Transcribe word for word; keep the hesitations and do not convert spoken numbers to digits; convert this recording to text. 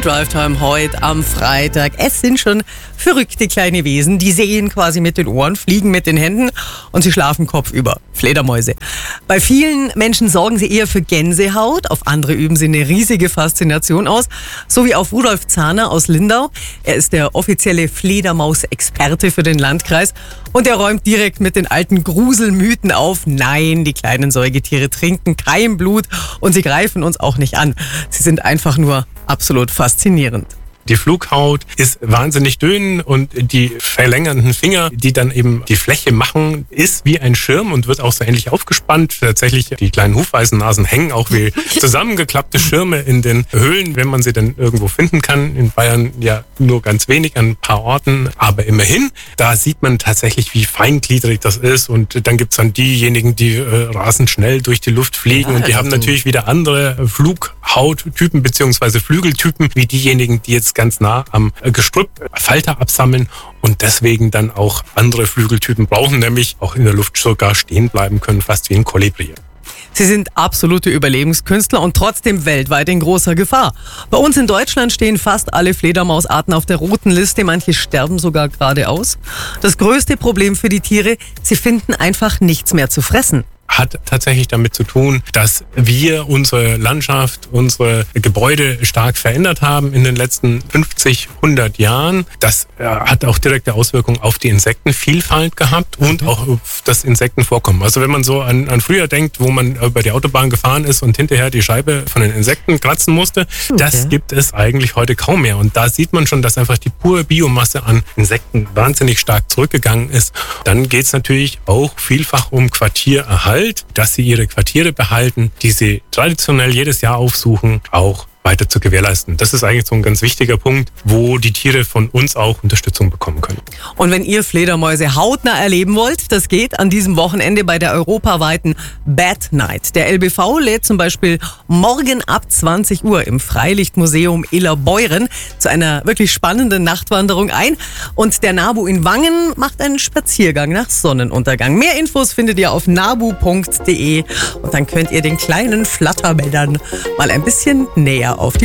Die Drive-Time heute am Freitag. Es sind schon verrückte kleine Wesen, die sehen quasi mit den Ohren, fliegen mit den Händen und sie schlafen kopfüber. Fledermäuse. Bei vielen Menschen sorgen sie eher für Gänsehaut, auf andere üben sie eine riesige Faszination aus, so wie auf Rudolf Zahner aus Lindau. Er ist der offizielle Fledermaus-Experte für den Landkreis und er räumt direkt mit den alten Gruselmythen auf. Nein, die kleinen Säugetiere trinken kein Blut und sie greifen uns auch nicht an. Sie sind einfach nur absolut faszinierend. Die Flughaut ist wahnsinnig dünn und die verlängernden Finger, die dann eben die Fläche machen, ist wie ein Schirm und wird auch so ähnlich aufgespannt. Tatsächlich, die kleinen Hufeisennasen hängen auch wie zusammengeklappte Schirme in den Höhlen, wenn man sie denn irgendwo finden kann. In Bayern ja nur ganz wenig, an ein paar Orten, aber immerhin. Da sieht man tatsächlich, wie feingliedrig das ist und dann gibt's dann diejenigen, die äh, rasend schnell durch die Luft fliegen ja, und die haben natürlich wieder andere Flughauttypen beziehungsweise Flügeltypen, wie diejenigen, die jetzt ganz nah am Gestrüpp Falter absammeln und deswegen dann auch andere Flügeltypen brauchen, nämlich auch in der Luft sogar stehen bleiben können, fast wie ein Kolibri. Sie sind absolute Überlebenskünstler und trotzdem weltweit in großer Gefahr. Bei uns in Deutschland stehen fast alle Fledermausarten auf der roten Liste, manche sterben sogar gerade aus. Das größte Problem für die Tiere, sie finden einfach nichts mehr zu fressen. Hat tatsächlich damit zu tun, dass wir unsere Landschaft, unsere Gebäude stark verändert haben in den letzten fünfzig, hundert Jahren. Das äh, hat auch direkte Auswirkungen auf die Insektenvielfalt gehabt und auch auf das Insektenvorkommen. Also wenn man so an, an früher denkt, wo man über die Autobahn gefahren ist und hinterher die Scheibe von den Insekten kratzen musste, okay. Das gibt es eigentlich heute kaum mehr. Und da sieht man schon, dass einfach die pure Biomasse an Insekten wahnsinnig stark zurückgegangen ist. Dann geht es natürlich auch vielfach um Quartiererhalt, dass sie ihre Quartiere behalten, die sie traditionell jedes Jahr aufsuchen, auch weiter zu gewährleisten. Das ist eigentlich so ein ganz wichtiger Punkt, wo die Tiere von uns auch Unterstützung bekommen können. Und wenn ihr Fledermäuse hautnah erleben wollt, das geht an diesem Wochenende bei der europaweiten Bat Night. Der L B V lädt zum Beispiel morgen ab zwanzig Uhr im Freilichtmuseum Illerbeuren zu einer wirklich spannenden Nachtwanderung ein. Und der NABU in Wangen macht einen Spaziergang nach Sonnenuntergang. Mehr Infos findet ihr auf nabu punkt de und dann könnt ihr den kleinen Flatterbällern mal ein bisschen näher auf die